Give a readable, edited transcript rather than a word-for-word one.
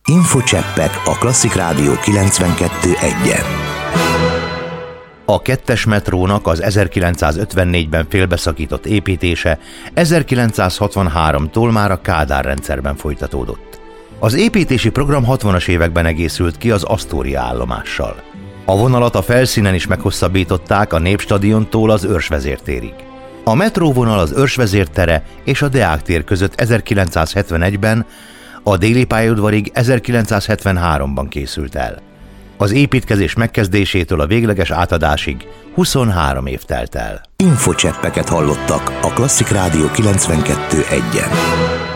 Infocseppek a Klasszik Rádió 92.1-en. A 2-es metrónak az 1954-ben félbeszakított építése 1963-tól már a Kádár rendszerben folytatódott. Az építési program 60-as években egészült ki az Asztória állomással. A vonalat a felszínen is meghosszabbították a Népstadiontól az Őrsvezértérig. A metróvonal az Őrsvezér tere és a Deák tér között 1971-ben, a Déli pályaudvarig 1973-ban készült el. Az építkezés megkezdésétől a végleges átadásig 23 év telt el. Infocseppeket hallottak a Klasszik Rádió 92.1-en.